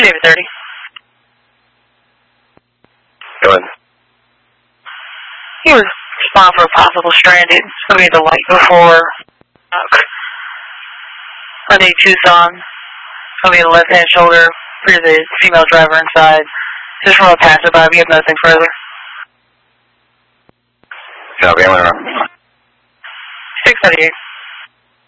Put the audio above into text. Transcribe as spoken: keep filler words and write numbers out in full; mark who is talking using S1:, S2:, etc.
S1: David thirty.
S2: Go ahead.
S1: He was responding for a possible stranded. It's going to be the light before uh, on a Tucson. It's going to be the left-hand shoulder for the female driver inside. Just from a passerby, we have nothing further.
S2: Copy, I'm on.
S1: six thirty-eight.